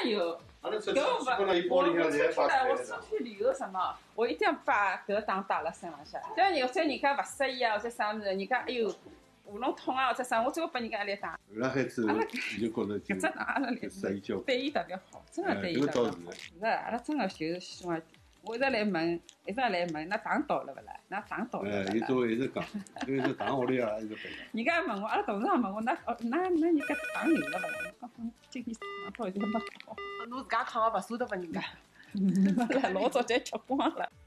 有。 阿拉出搿我去本来伊包里向侪出来， 摆我出去旅游什么，我一定要把搿档带辣身浪向。像有些人家勿适意啊，或者啥物事，人家哎哟喉咙痛啊，或者啥，我最后拨人家一来打。 后来孩子就觉着搿只档阿拉来适意交关。 对伊特别好，真的对伊特别好。是的，阿拉真的就是希望，我一直来问，那档到了勿啦？那档到了勿啦？ 伊都一直讲，因为这糖屋里啊一直分。 人家问我，阿拉董事长问我，那人家档留了勿啦？我讲今天到现在没到。 侬自家扛个勿舍得拨人家。 老早侪吃光了。